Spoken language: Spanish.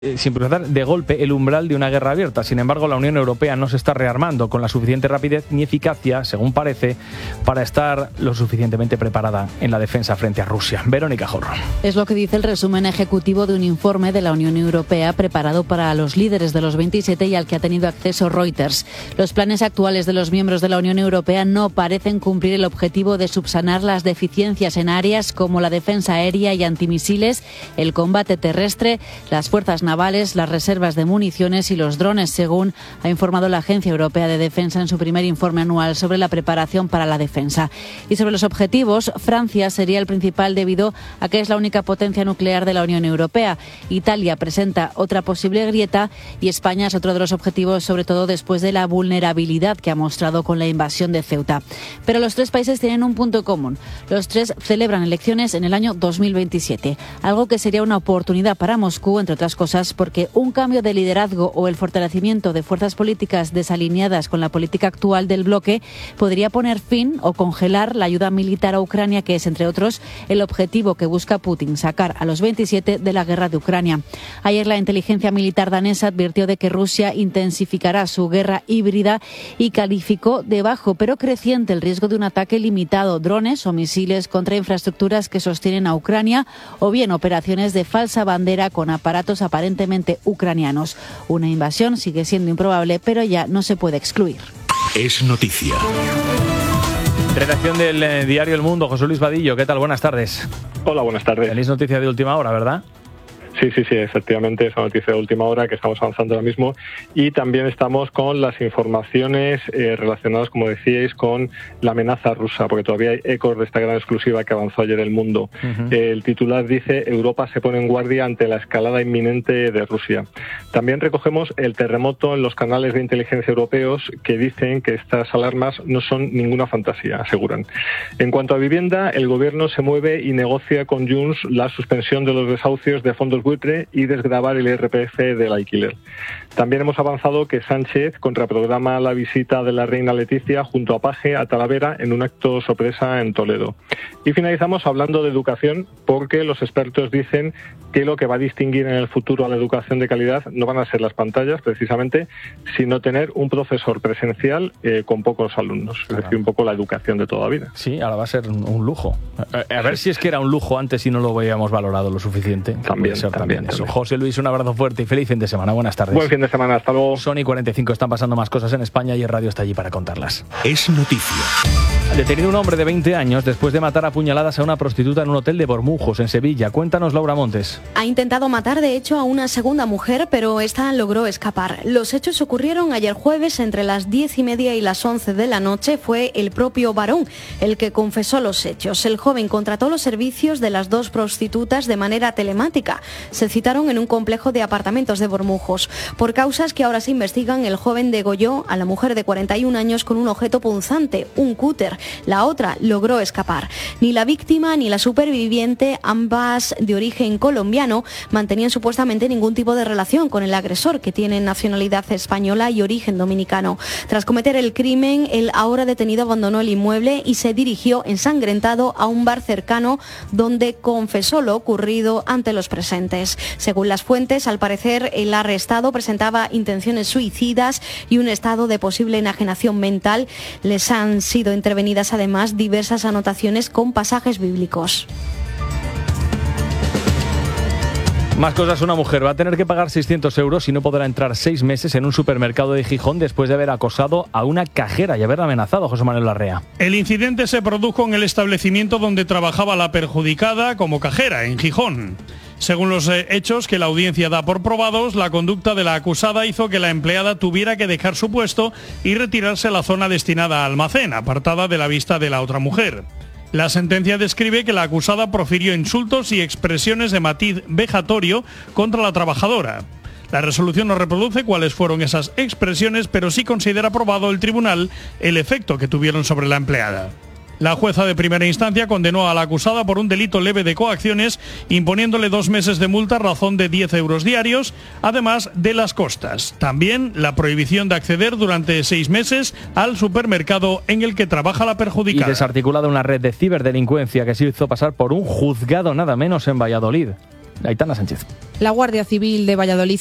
sin cruzar de golpe el umbral de una guerra abierta. Sin embargo, la Unión Europea no se está rearmando con la suficiente rapidez ni eficacia, según parece, para estar lo suficientemente preparada en la defensa frente a Rusia. Verónica Jorro. Es lo que dice el resumen ejecutivo de un informe de la Unión Europea preparado para los líderes de los 27 y al que ha tenido acceso Reuters. Los planes actuales de los miembros de la Unión Europea no parecen cumplir el objetivo de subsanar las deficiencias en áreas como la defensa aérea y antimisiles, el combate terrestre, las fuerzas navales, las reservas de municiones y los drones, según ha informado la Agencia Europea de Defensa en su primer informe anual sobre la preparación para la defensa. Y sobre los objetivos, Francia sería el principal debido a que es la única potencia nuclear de la Unión Europea. Italia presenta otra posible grieta y España es otro de los objetivos, sobre todo después de la vulnerabilidad que ha mostrado con la invasión de Ceuta. Pero los tres países tienen un punto común. Los tres celebran elecciones en el año 2027, algo que sería una oportunidad para Moscú, entre otras cosas, porque un cambio de liderazgo o el fortalecimiento de fuerzas políticas desalineadas con la política actual del bloque podría poner fin o congelar la ayuda militar a Ucrania, que es, entre otros, el objetivo que busca Putin, sacar a los 27 de la guerra de Ucrania. Ayer la inteligencia militar danesa advirtió de que Rusia intensificará su guerra híbrida y calificó de bajo pero creciente el riesgo de un ataque limitado, drones o misiles contra infraestructuras que sostienen a Ucrania o bien operaciones de falsa bandera con aparatos aparentemente ucranianos. Una invasión sigue siendo improbable, pero ya no se puede excluir. Es noticia. Redacción del diario El Mundo, José Luis Vadillo, ¿qué tal? Buenas tardes. Hola, buenas tardes. Tenéis noticia de última hora, ¿verdad? Sí, efectivamente, es una noticia de última hora que estamos avanzando ahora mismo y también estamos con las informaciones relacionadas, como decíais, con la amenaza rusa, porque todavía hay ecos de esta gran exclusiva que avanzó ayer El Mundo. El titular dice: Europa se pone en guardia ante la escalada inminente de Rusia. También recogemos el terremoto en los canales de inteligencia europeos que dicen que estas alarmas no son ninguna fantasía, aseguran. En cuanto a vivienda, el gobierno se mueve y negocia con Junts la suspensión de los desahucios de fondos buitre y desgravar el IRPF del alquiler. También hemos avanzado que Sánchez contraprograma la visita de la reina Leticia junto a Paje a Talavera en un acto sorpresa en Toledo. Y finalizamos hablando de educación, porque los expertos dicen que lo que va a distinguir en el futuro a la educación de calidad no van a ser las pantallas, precisamente, sino tener un profesor presencial con pocos alumnos. Es decir, un poco la educación de toda vida. Sí, ahora va a ser un lujo. A ver si es que era un lujo antes y no lo habíamos valorado lo suficiente. También eso. José Luis, un abrazo fuerte y feliz fin de semana. Buenas tardes. Buen fin de semana, hasta luego. Son y 45, están pasando más cosas en España y el radio está allí para contarlas. Es noticia. Detenido un hombre de 20 años después de matar a puñaladas a una prostituta en un hotel de Bormujos, en Sevilla. Cuéntanos, Laura Montes. Ha intentado matar, de hecho, a una segunda mujer, pero esta logró escapar. Los hechos ocurrieron ayer jueves entre las 10:30 y las 11 de la noche. Fue el propio varón el que confesó los hechos. El joven contrató los servicios de las dos prostitutas de manera telemática. Se citaron en un complejo de apartamentos de Bormujos. Por causas que ahora se investigan, el joven degolló a la mujer de 41 años con un objeto punzante, un cúter. La otra logró escapar. Ni la víctima ni la superviviente, ambas de origen colombiano, mantenían supuestamente ningún tipo de relación con el agresor, que tiene nacionalidad española y origen dominicano. Tras cometer el crimen, el ahora detenido abandonó el inmueble y se dirigió ensangrentado a un bar cercano, donde confesó lo ocurrido ante los presentes. Según las fuentes, al parecer el arrestado presentaba intenciones suicidas y un estado de posible enajenación mental. Les han sido intervenidas además diversas anotaciones con pasajes bíblicos. Más cosas, una mujer va a tener que pagar 600 euros y no podrá entrar 6 meses en un supermercado de Gijón después de haber acosado a una cajera y haberla amenazado. José Manuel Larrea. El incidente se produjo en el establecimiento donde trabajaba la perjudicada como cajera, en Gijón. Según los hechos que la audiencia da por probados, la conducta de la acusada hizo que la empleada tuviera que dejar su puesto y retirarse a la zona destinada a almacén, apartada de la vista de la otra mujer. La sentencia describe que la acusada profirió insultos y expresiones de matiz vejatorio contra la trabajadora. La resolución no reproduce cuáles fueron esas expresiones, pero sí considera probado el tribunal el efecto que tuvieron sobre la empleada. La jueza de primera instancia condenó a la acusada por un delito leve de coacciones, imponiéndole 2 meses de multa a razón de 10 euros diarios, además de las costas. También la prohibición de acceder durante 6 meses al supermercado en el que trabaja la perjudicada. Y desarticulada una red de ciberdelincuencia que se hizo pasar por un juzgado nada menos en Valladolid. Aitana Sánchez. La Guardia Civil de Valladolid